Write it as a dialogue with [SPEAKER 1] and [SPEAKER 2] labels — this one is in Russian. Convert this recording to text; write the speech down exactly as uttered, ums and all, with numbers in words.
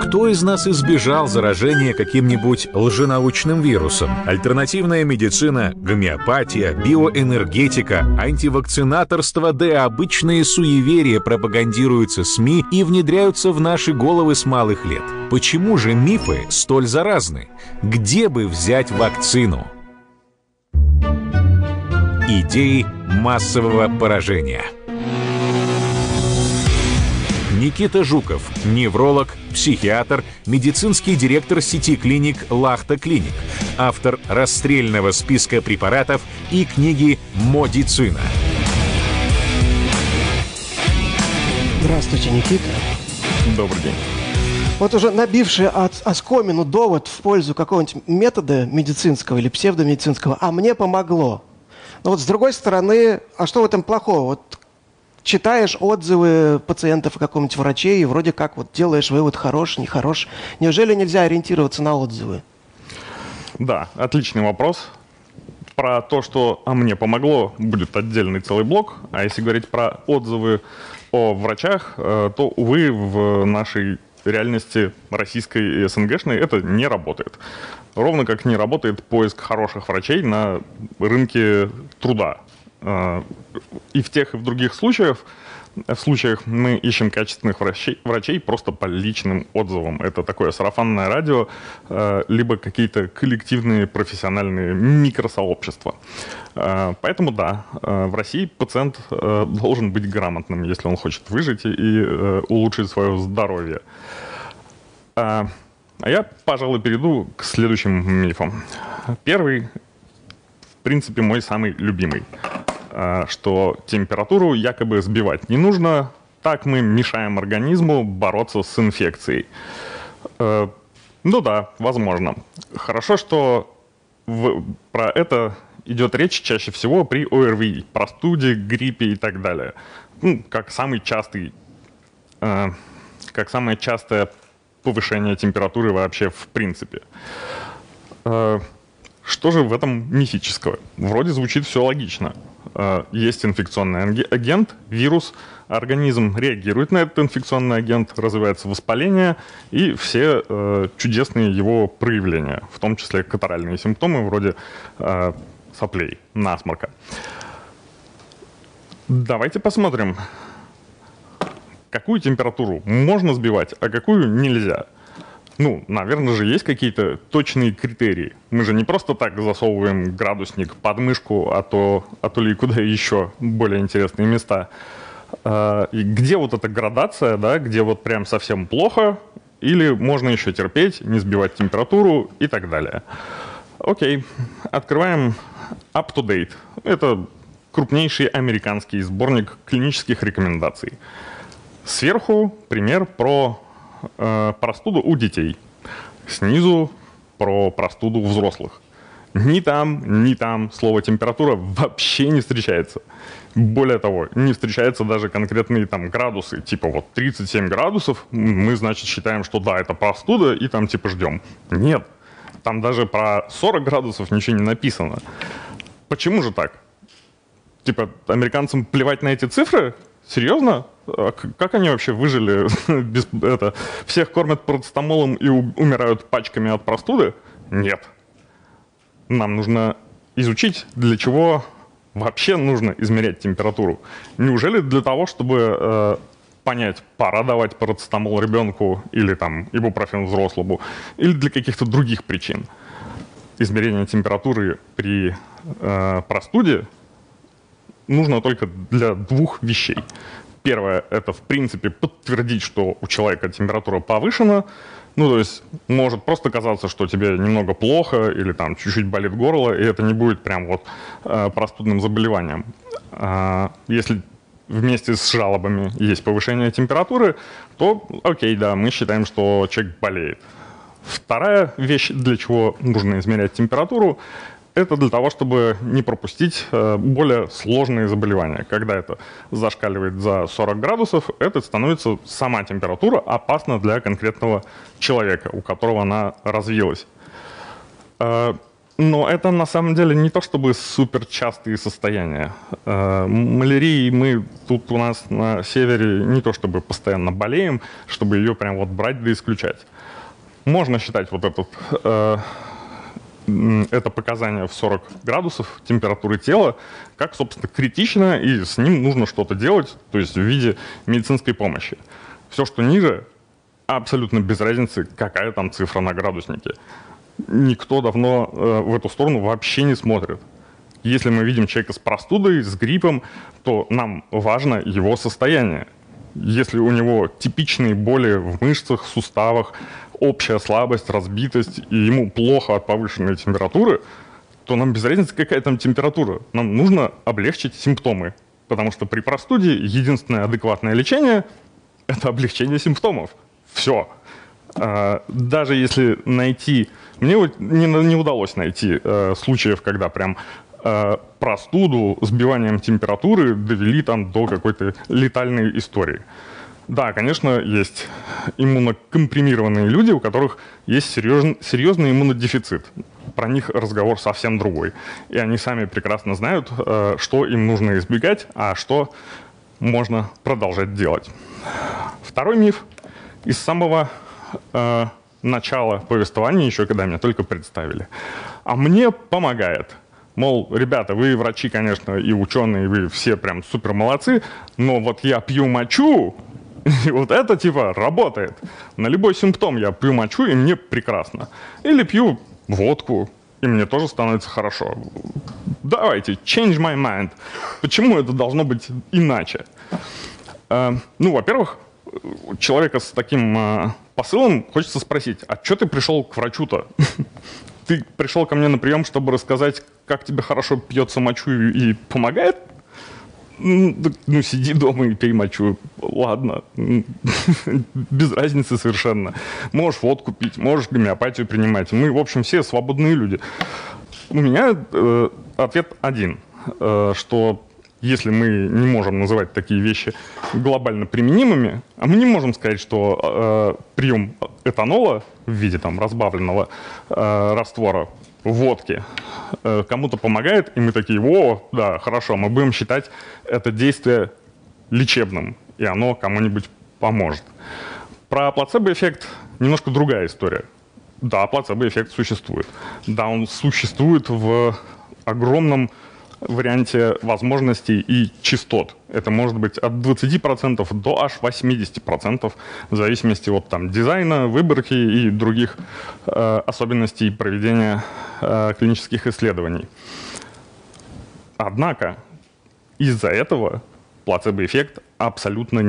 [SPEAKER 1] Кто из нас избежал заражения каким-нибудь лженаучным вирусом? Альтернативная медицина, гомеопатия, биоэнергетика, антивакцинаторство, да и обычные суеверия пропагандируются СМИ и внедряются в наши головы с малых лет. Почему же мифы столь заразны? Где бы взять вакцину? Идеи массового поражения. Никита Жуков, невролог, психиатр, медицинский директор сети клиник «Лахта Клиник», автор расстрельного списка препаратов и книги «Модицина».
[SPEAKER 2] Здравствуйте, Никита.
[SPEAKER 3] Добрый день.
[SPEAKER 2] Вот уже набивший от оскомину довод в пользу какого-нибудь метода медицинского или псевдомедицинского, а мне помогло. Но вот с другой стороны, а что в этом плохого? Вот читаешь отзывы пациентов и какого-нибудь врачей, и вроде как вот делаешь вывод, хорош, нехорош. Неужели нельзя ориентироваться на отзывы?
[SPEAKER 3] Да, отличный вопрос. Про то, что «а мне помогло», будет отдельный целый блок. А если говорить про отзывы о врачах, то, увы, в нашей реальности российской и СНГшной это не работает. Ровно как не работает поиск хороших врачей на рынке труда. И в тех, и в других случаях, в случаях мы ищем качественных врачей, врачей просто по личным отзывам. Это такое сарафанное радио, либо какие-то коллективные профессиональные микросообщества. Поэтому да, в России пациент должен быть грамотным, если он хочет выжить и улучшить свое здоровье. А я, пожалуй, перейду к следующим мифам. Первый, в принципе, мой самый любимый. Что температуру якобы сбивать не нужно, так мы мешаем организму бороться с инфекцией. Ну да, возможно. Хорошо, что в, про это идет речь чаще всего при ОРВИ, простуде, гриппе и так далее. Ну, как самый частый, э, как самое частое повышение температуры вообще в принципе. Э, что же в этом мифического? Вроде звучит все логично. Есть инфекционный агент, вирус, организм реагирует на этот инфекционный агент, развивается воспаление и все э, чудесные его проявления, в том числе катаральные симптомы вроде э, соплей, насморка. Давайте посмотрим, какую температуру можно сбивать, а какую нельзя. Ну, наверное же, есть какие-то точные критерии. Мы же не просто так засовываем градусник под мышку, а то, а то ли куда еще более интересные места. И где вот эта градация, да, где вот прям совсем плохо, или можно еще терпеть, не сбивать температуру и так далее. Окей, открываем UpToDate. Это крупнейший американский сборник клинических рекомендаций. Сверху пример про простуду у детей. Снизу про простуду у взрослых. Ни там, ни там слово температура вообще не встречается. Более того, не встречаются даже конкретные там градусы. Типа вот тридцать семь градусов, мы, значит, считаем, что да, это простуда, и там типа ждем. Нет, там даже про сорок градусов ничего не написано. Почему же так? Типа американцам плевать на эти цифры? Серьезно? А как они вообще выжили? Без, это, всех кормят парацетамолом и у, умирают пачками от простуды? Нет. Нам нужно изучить, для чего вообще нужно измерять температуру. Неужели для того, чтобы э, понять, пора давать парацетамол ребенку или там ибупрофен взрослому, или для каких-то других причин? Измерение температуры при э, простуде нужно только для двух вещей. Первое – это, в принципе, подтвердить, что у человека температура повышена. Ну, то есть, может просто казаться, что тебе немного плохо или там чуть-чуть болит горло, и это не будет прям вот э, простудным заболеванием. А, если вместе с жалобами есть повышение температуры, то окей, да, мы считаем, что человек болеет. Вторая вещь, для чего нужно измерять температуру, это для того, чтобы не пропустить э, более сложные заболевания. Когда это зашкаливает за сорок градусов, это становится сама температура опасна для конкретного человека, у которого она развилась. Э, но это на самом деле не то чтобы суперчастые состояния. Э, малярией мы тут у нас на севере не то чтобы постоянно болеем, чтобы ее прям вот брать да исключать. Можно считать вот этот, э, это показание в сорок градусов температуры тела как, собственно, критично, и с ним нужно что-то делать, то есть в виде медицинской помощи. Все, что ниже, абсолютно без разницы, какая там цифра на градуснике. Никто давно э, в эту сторону вообще не смотрит. Если мы видим человека с простудой, с гриппом, то нам важно его состояние. Если у него типичные боли в мышцах, суставах, общая слабость, разбитость, и ему плохо от повышенной температуры, то нам без разницы, какая там температура. Нам нужно облегчить симптомы. Потому что при простуде единственное адекватное лечение – это облегчение симптомов. Все. Даже если найти... Мне вот не, не удалось найти э, случаев, когда прям э, простуду сбиванием температуры довели там до какой-то летальной истории. Да, конечно, есть иммунокомпримированные люди, у которых есть серьезный, серьезный иммунодефицит. Про них разговор совсем другой. И они сами прекрасно знают, э, что им нужно избегать, а что можно продолжать делать. Второй миф из самого... Э, начало повествования, еще когда меня только представили. А мне помогает. Мол, ребята, вы врачи, конечно, и ученые, вы все прям супер молодцы, но вот я пью мочу, и вот это типа работает. На любой симптом я пью мочу, и мне прекрасно. Или пью водку, и мне тоже становится хорошо. Давайте, change my mind. Почему это должно быть иначе? Э, ну, во-первых, у человека с таким э, посылом хочется спросить, а что ты пришел к врачу-то? Ты пришел ко мне на прием, чтобы рассказать, как тебе хорошо пьется мочу и, и помогает? Ну, ну, сиди дома и пей мочу. Ладно. Без разницы совершенно. Можешь водку пить, можешь гомеопатию принимать. Мы, в общем, все свободные люди. У меня э, ответ один, э, что... Если мы не можем называть такие вещи глобально применимыми, а мы не можем сказать, что э, прием этанола в виде там, разбавленного э, раствора в водке э, кому-то помогает, и мы такие, о, да, хорошо, мы будем считать это действие лечебным, и оно кому-нибудь поможет. Про плацебо-эффект немножко другая история. Да, плацебо-эффект существует. Да, он существует в огромном варианте возможностей и частот. Это может быть от двадцати процентов до аж восьмидесяти процентов в зависимости от там, дизайна, выборки и других э, особенностей проведения э, клинических исследований. Однако из-за этого плацебо-эффект абсолютно